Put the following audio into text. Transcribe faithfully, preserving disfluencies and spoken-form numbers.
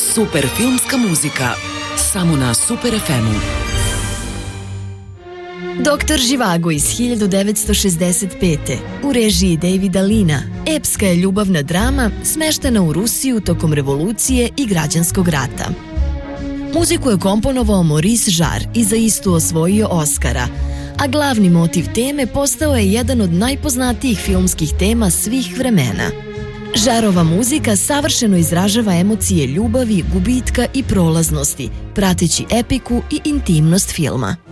Super filmska muzika. Samo na Super ef emu. Doktor Živago iz hiljadu devetsto šezdeset pete. u režiji Davida Lina. Epska je ljubavna drama smeštena u Rusiju tokom revolucije i građanskog rata. Muziku je komponovao Maurice Jarre i za istu osvojio Oskara, a glavni motiv teme postao je jedan od najpoznatijih filmskih tema svih vremena. Jarrova muzika savršeno izražava emocije ljubavi, gubitka i prolaznosti, prateći epiku i intimnost filma.